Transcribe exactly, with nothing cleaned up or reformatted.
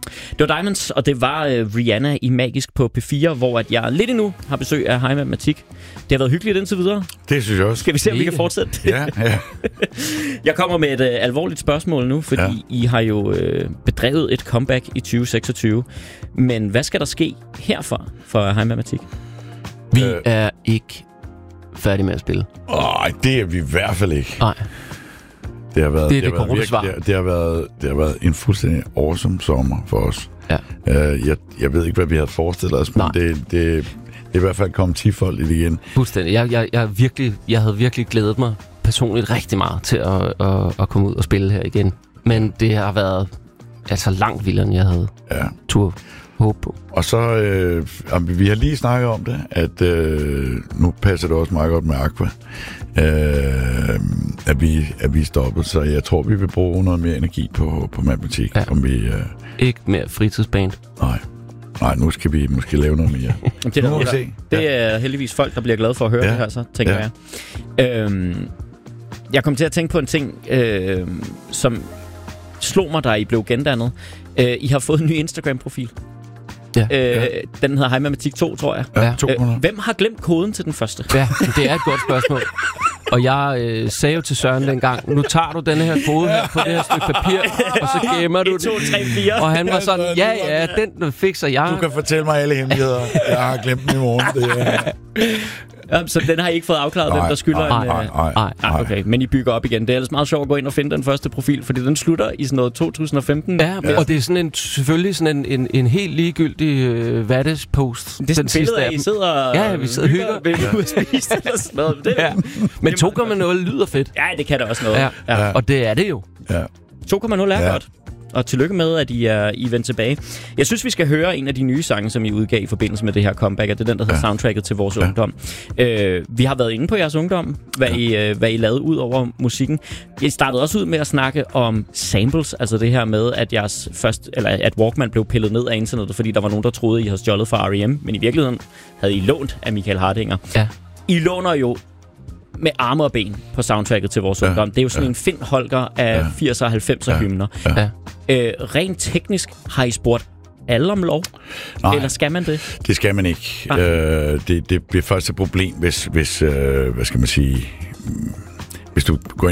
Det var Diamonds, og det var uh, Rihanna i Magisk på P fire, hvor at jeg lidt endnu har besøg af Hej Matematik. Det har været hyggeligt indtil videre. Det synes jeg også. Skal vi se, om vi kan fortsætte? Ja, ja. Jeg kommer med et uh, alvorligt spørgsmål nu, fordi ja. I har jo uh, bedrevet et comeback i tyve seksogtyve. Men hvad skal der ske herfra for Hej Matematik? Vi øh. er ikke færdige med at spille. Nej, det er vi i hvert fald ikke. Nej. Det har været, det er det, det har været korte svar. virkelig, det, har, det, har været, det har været en fuldstændig awesome sommer for os. Ja. Uh, jeg, jeg ved ikke, hvad vi havde forestillet os, men det, det, det er i hvert fald kommet tifoldigt igen. Fuldstændig. Jeg, jeg, jeg, virkelig, jeg havde virkelig glædet mig personligt rigtig meget til at, at, at komme ud og spille her igen. Men det har været altså langt vildere, end jeg havde ja. tur håb på. Og så, øh, vi har lige snakket om det, at øh, nu passer det også meget godt med Aqua, øh, at, vi, at vi er stoppet. Så jeg tror, vi vil bruge noget mere energi på, på matematik. Ja. Om vi, øh... Ikke mere fritidsband. Nej. Nej, nu skal vi måske lave noget mere. det, er der, der, det er heldigvis folk, der bliver glade for at høre ja. det her, så tænker ja. jeg. Øhm, jeg kom til at tænke på en ting, øh, som slog mig, da I blev gendannet. Øh, I har fået en ny Instagram-profil. Ja. Øh, ja. Den hedder Hej Matematik to, tror jeg. Ja, øh, hvem har glemt koden til den første? Ja, det er et godt spørgsmål. Og jeg øh, sagde jo til Søren dengang, nu tager du denne her kode her på det her stykke papir, og så gemmer du et, to, tre, fire. Og han var sådan, ja, ja, den fikser jeg. Du kan fortælle mig alle hemmeligheder. Jeg har glemt den i morgen. Det er... Ja, så den har I ikke fået afklaret, nej, hvem der skylder nej, en... Nej, nej, nej, nej. Okay, men I bygger op igen. Det er ellers meget sjovt at gå ind og finde den første profil, fordi den slutter i sådan noget to tusind og femten. Ja, ja. Og det er sådan en, selvfølgelig sådan en, en, en helt ligegyldig øh, Vattes-post. Det er sådan et billede af, I sidder og ja, vi sidder og hygger. Vil du spise eller sådan noget? Det, ja. Men to komma nul lyder fedt. Ja, det kan det også noget. Ja. Ja. Ja. Og det er det jo. Ja. to komma nul er ja. godt. Og tillykke med, at I er I vendt tilbage. Jeg synes, vi skal høre en af de nye sange, som I udgav i forbindelse med det her comeback, og det er den, der hedder ja. Soundtracket til vores ja. ungdom. Øh, vi har været inde på jeres ungdom, hvad, ja. I, øh, hvad I lavede ud over musikken. Jeg startede også ud med at snakke om samples, altså det her med, at jeres først, eller at Walkman blev pillet ned af internettet, fordi der var nogen, der troede, I havde stjålet fra R E M, men i virkeligheden havde I lånt af Michael Hardinger. Ja. I låner jo med arme og ben på soundtracket til vores ja. ungdom. Det er jo sådan ja. en Finn Holger af ja. firserne og halvfemserne ja. hymner. Ja. Øh, rent teknisk har I spurgt alle om lov? Nej, eller skal man det? Det skal man ikke. Ah. Øh, det, det bliver først et problem, hvis, hvis øh, hvad skal man sige, hvis du går ind